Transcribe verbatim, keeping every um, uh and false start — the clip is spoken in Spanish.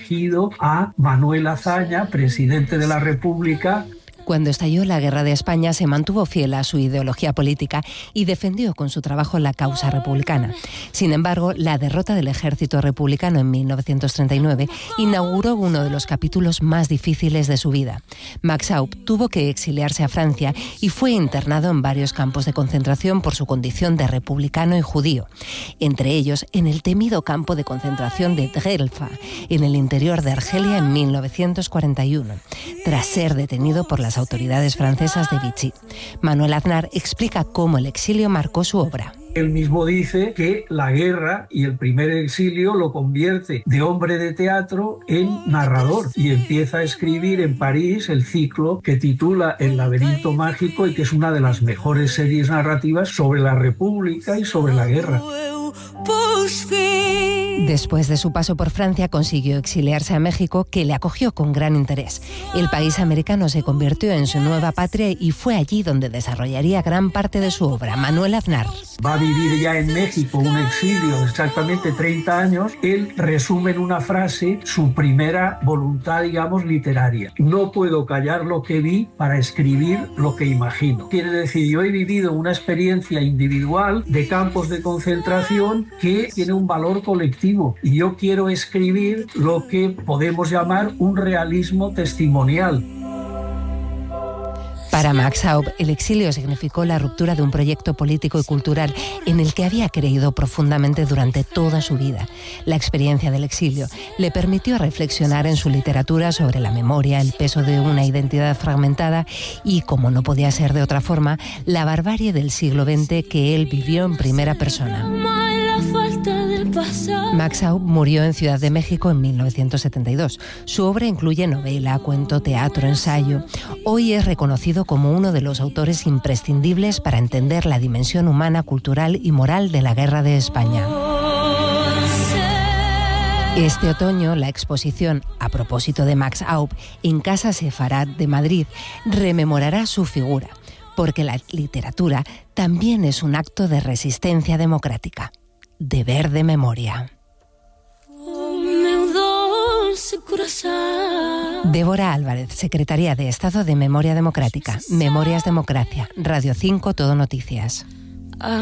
dirigido a Manuel Azaña, presidente de la República. Cuando estalló la Guerra de España, se mantuvo fiel a su ideología política y defendió con su trabajo la causa republicana. Sin embargo, la derrota del ejército republicano en mil novecientos treinta y nueve inauguró uno de los capítulos más difíciles de su vida. Max Aub tuvo que exiliarse a Francia y fue internado en varios campos de concentración por su condición de republicano y judío, entre ellos en el temido campo de concentración de Drelfa, en el interior de Argelia en mil novecientos cuarenta y uno, tras ser detenido por las autoridades francesas de Vichy. Manuel Aznar explica cómo el exilio marcó su obra. Él mismo dice que la guerra y el primer exilio lo convierte de hombre de teatro en narrador y empieza a escribir en París el ciclo que titula El laberinto mágico y que es una de las mejores series narrativas sobre la República y sobre la guerra. Después de su paso por Francia, consiguió exiliarse a México, que le acogió con gran interés. El país americano se convirtió en su nueva patria y fue allí donde desarrollaría gran parte de su obra. Manuel Aznar. Va a vivir ya en México un exilio de exactamente treinta años. Él resume en una frase su primera voluntad, digamos, literaria. No puedo callar lo que vi para escribir lo que imagino. Quiere decir, yo he vivido una experiencia individual de campos de concentración que tiene un valor colectivo. Y yo quiero escribir lo que podemos llamar un realismo testimonial. Para Max Aub, el exilio significó la ruptura de un proyecto político y cultural en el que había creído profundamente durante toda su vida. La experiencia del exilio le permitió reflexionar en su literatura sobre la memoria, el peso de una identidad fragmentada y, como no podía ser de otra forma, la barbarie del siglo veinte que él vivió en primera persona. Max Aub murió en Ciudad de México en mil novecientos setenta y dos. Su obra incluye novela, cuento, teatro, ensayo. Hoy es reconocido como uno de los autores imprescindibles para entender la dimensión humana, cultural y moral de la Guerra de España. Este otoño, la exposición A propósito de Max Aub en Casa Sefarad de Madrid rememorará su figura, porque la literatura también es un acto de resistencia democrática. Deber de memoria. Débora Álvarez, Secretaría de Estado de Memoria Democrática. Memorias Democracia. Radio cinco, Todo Noticias.